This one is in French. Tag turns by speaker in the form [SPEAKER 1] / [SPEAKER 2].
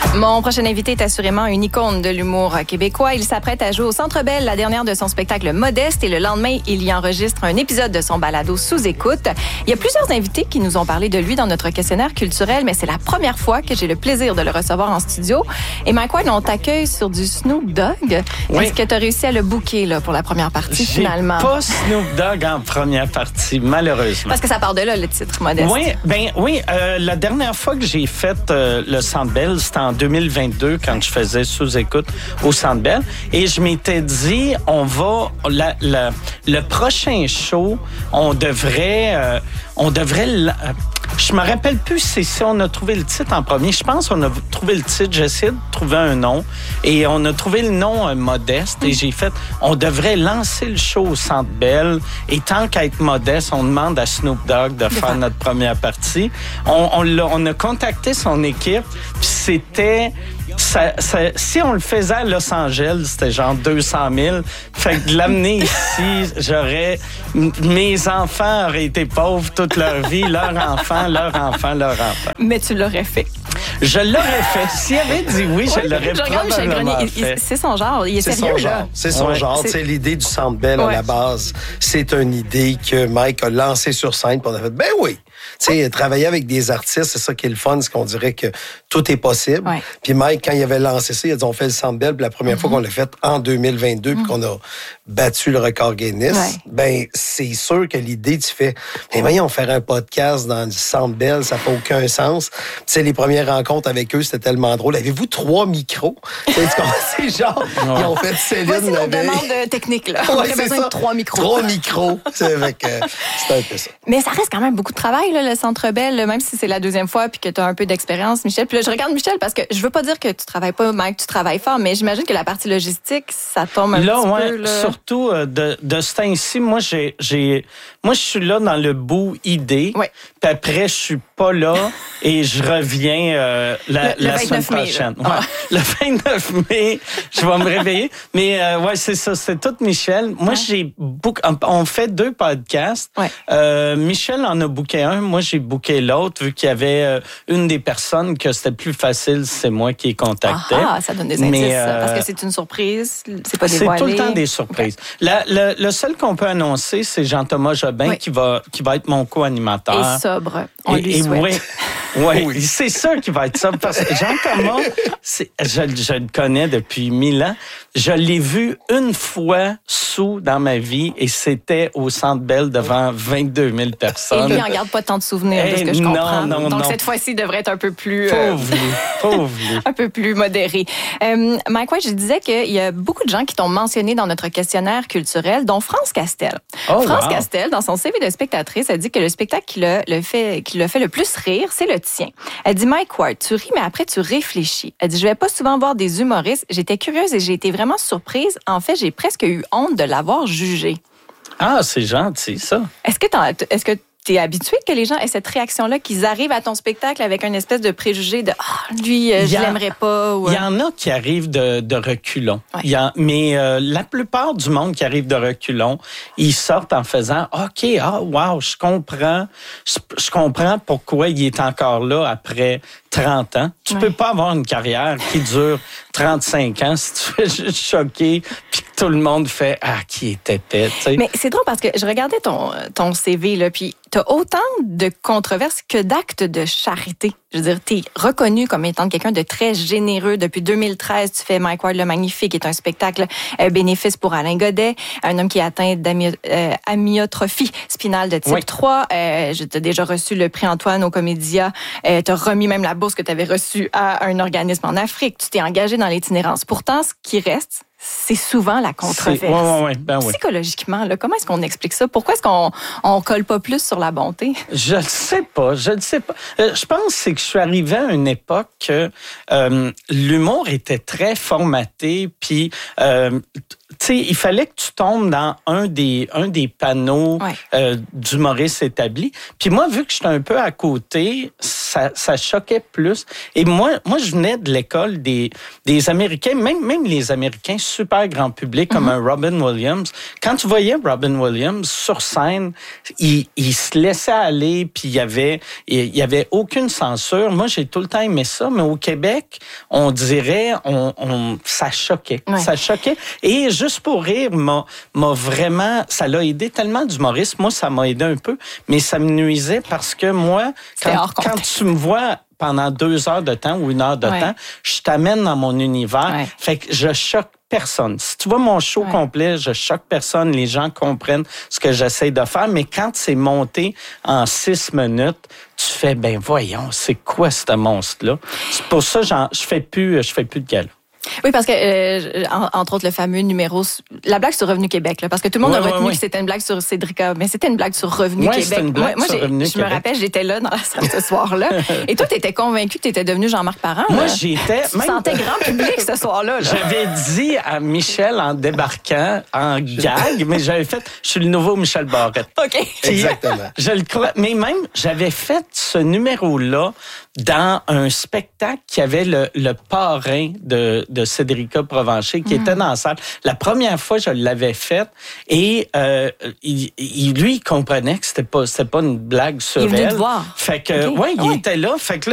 [SPEAKER 1] Mon prochain invité est assurément une icône de l'humour québécois. Il s'apprête à jouer au Centre Bell, la dernière de son spectacle Modeste, et le lendemain, il y enregistre un épisode de son balado Sous écoute. Il y a plusieurs invités qui nous ont parlé de lui dans notre questionnaire culturel, mais c'est la première fois que j'ai le plaisir de le recevoir en studio. Et Mike Ward, on t'accueille sur du Snoop Dogg. Oui. Est-ce que tu as réussi à le booker là, pour la première partie, finalement?
[SPEAKER 2] J'ai pas Snoop Dogg en première partie, malheureusement.
[SPEAKER 1] Parce que ça part de là, le titre Modeste.
[SPEAKER 2] Oui, la dernière fois que j'ai fait le Centre Bell, c'était en 2022, quand je faisais Sous-écoute au Centre Bell. Et je m'étais dit, le prochain show, on devrait je me rappelle plus si on a trouvé le titre en premier. Je pense qu'on a trouvé le titre. J'ai essayé de trouver un nom. Et on a trouvé le nom Modeste. Et j'ai fait, on devrait lancer le show au Centre Bell. Et tant qu'à être modeste, on demande à Snoop Dogg de faire notre première partie. On a contacté son équipe. Puis c'était... si on le faisait à Los Angeles, c'était genre 200 000. Fait que de l'amener ici, mes enfants auraient été pauvres toute leur vie, leur enfant.
[SPEAKER 1] Mais tu l'aurais fait.
[SPEAKER 2] Je l'aurais fait. S'il avait dit oui, je l'aurais probablement fait.
[SPEAKER 1] C'est son genre. Il est sérieux, là.
[SPEAKER 3] C'est son genre. C'est l'idée du Centre Bell à la base. C'est une idée que Mike a lancée sur scène. Puis on a fait, ben oui. Tu sais, travailler avec des artistes, c'est ça qui est le fun, c'est qu'on dirait que tout est possible. Ouais. Puis Mike, quand il avait lancé ça, il a dit, on fait le Centre Bell. Puis la première fois qu'on l'a fait en 2022, puis qu'on a battu le record Guinness, ben c'est sûr que l'idée, tu fais, mais voyons, faire un podcast dans le Centre Bell, ça fait aucun sens. Tu sais, les premières rencontres avec eux, c'était tellement drôle. Avez-vous 3 micros? C'est genre, ils ont fait Céline.
[SPEAKER 1] Voici nos demandes techniques, là. On aurait besoin de 3 micros.
[SPEAKER 3] 3 micros. C'est un peu ça.
[SPEAKER 1] Mais ça reste quand même beaucoup de travail, là, le Centre Bell, même si c'est la deuxième fois puis que tu as un peu d'expérience, Michel. Puis là, je regarde Michel parce que je veux pas dire que tu travailles pas, Mike, tu travailles fort, mais j'imagine que la partie logistique, ça tombe un petit peu. Là.
[SPEAKER 2] Surtout de ce temps-ci, moi, je suis là dans le bout idée. Oui. Puis après, je suis pas là et je reviens la semaine prochaine. Le 29 mai, je vais me réveiller. Mais c'est ça, c'est tout Michel. Moi, on fait 2 podcasts. Ouais. Michel en a booké un, moi j'ai booké l'autre, vu qu'il y avait une des personnes que c'était plus facile, c'est moi qui ai contacté.
[SPEAKER 1] Ah, ça donne des indices, parce que c'est une surprise, c'est pas dévoilé.
[SPEAKER 2] C'est tout le temps des surprises. Okay. Le seul qu'on peut annoncer, c'est Jean-Thomas Jobin qui va être mon co-animateur.
[SPEAKER 1] Et sobre, on lui souhaite.
[SPEAKER 2] Oui, c'est sûr qu'il va être sobre, parce que Jean-Thomas, je le connais depuis 1000 ans. Je l'ai vu une fois sous dans ma vie et c'était au Centre Bell devant 22 000 personnes.
[SPEAKER 1] Et lui, on garde pas tant de souvenirs de ce que je comprends. Donc, cette fois-ci, devrait être un peu plus...
[SPEAKER 2] Pauvre.
[SPEAKER 1] un peu plus modéré. Mike Ward, je disais qu'il y a beaucoup de gens qui t'ont mentionné dans notre questionnaire culturel, dont France Castel. France Castel, dans son CV de spectatrice, a dit que le spectacle qui l'a fait le plus rire, c'est le tien. Elle dit, Mike Ward, tu ris, mais après, tu réfléchis. Elle dit, je vais pas souvent voir des humoristes. J'étais curieuse et j'ai été vraiment surprise. En fait, j'ai presque eu honte de l'avoir jugé.
[SPEAKER 2] Ah, c'est gentil, ça.
[SPEAKER 1] Est-ce que tu es habitué que les gens aient cette réaction-là, qu'ils arrivent à ton spectacle avec une espèce de préjugé de lui, je l'aimerais pas. Ou...
[SPEAKER 2] Il y en a qui arrivent de reculons. Ouais. Mais la plupart du monde qui arrive de reculons, ils sortent en faisant OK, wow, je comprends. Je comprends pourquoi il est encore là après 30 ans. Tu peux pas avoir une carrière qui dure 35 ans si tu fais juste choquer puis que tout le monde fait qui est épais. T'sais.
[SPEAKER 1] Mais c'est drôle parce que je regardais ton CV là, puis t'as autant de controverses que d'actes de charité. Je veux dire, t'es reconnu comme étant quelqu'un de très généreux. Depuis 2013, tu fais Mike Ward le Magnifique, qui est un spectacle bénéfice pour Alain Godet, un homme qui est atteint d'amyotrophie spinale de type 3. Je t'ai déjà reçu le prix Antoine au Comédia. T'as remis même la bourse que tu avais reçue à un organisme en Afrique. Tu t'es engagé dans l'itinérance. Pourtant, ce qui reste, c'est souvent la controverse.
[SPEAKER 2] Oui.
[SPEAKER 1] Psychologiquement, là, comment est-ce qu'on explique ça? Pourquoi est-ce qu'on colle pas plus sur la bonté?
[SPEAKER 2] Je ne sais pas. Je pense que je suis arrivé à une époque que l'humour était très formaté, puis il fallait que tu tombes dans un des panneaux d'humoristes établis. Puis moi, vu que j'étais un peu à côté, ça choquait plus. Et moi, je venais de l'école des Américains. Même les Américains super grand public comme un Robin Williams. Quand tu voyais Robin Williams sur scène, il se laissait aller, puis il y avait aucune censure. Moi, j'ai tout le temps aimé ça, mais au Québec, on dirait, ça choquait. Ouais. Ça choquait. Et Juste pour rire m'a vraiment, ça l'a aidé tellement d'humoristes. Moi, ça m'a aidé un peu, mais ça me nuisait parce que moi, quand tu me vois pendant 2 heures de temps ou 1 heure de temps, je t'amène dans mon univers. Ouais. Fait que je choque personne. Si tu vois mon show complet, je choque personne. Les gens comprennent ce que j'essaie de faire. Mais quand c'est monté en 6 minutes, tu fais, voyons, c'est quoi ce monstre-là? C'est pour ça que je fais plus de gala.
[SPEAKER 1] Oui, parce que, entre autres, le fameux numéro, la blague sur Revenu Québec, là, parce que tout le monde a retenu que c'était une blague sur Cédrica, mais c'était une blague sur Revenu Québec.
[SPEAKER 2] C'était une blague sur Revenu Québec.
[SPEAKER 1] Je me rappelle, j'étais là dans la salle ce soir-là. Et toi, t'étais convaincu que t'étais devenu Jean-Marc Parent.
[SPEAKER 2] Moi,
[SPEAKER 1] là.
[SPEAKER 2] j'étais...
[SPEAKER 1] Tu sentais grand public ce soir-là. Là.
[SPEAKER 2] J'avais dit à Michel en débarquant, en gag, mais j'avais fait, je suis le nouveau Michel Barrette.
[SPEAKER 1] OK.
[SPEAKER 3] Exactement.
[SPEAKER 2] Je le crois. Mais même, j'avais fait ce numéro-là dans un spectacle qui avait le parrain de Cédrica Provencher qui était dans la salle. La première fois, je l'avais fait et lui, il comprenait que c'était pas une blague sur elle.
[SPEAKER 1] Il venait te voir.
[SPEAKER 2] Fait que, il était là. Fait que